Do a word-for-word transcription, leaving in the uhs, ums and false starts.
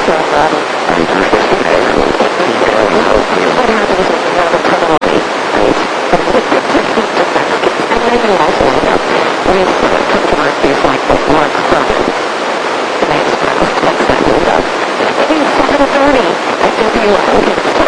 So, um, I'm just prepared to go and help you. What happens if you have a probably is and then you also end up with cryptocurrencies like the Mark Zuckerberg makes text that you got. It is seven thirty at W L.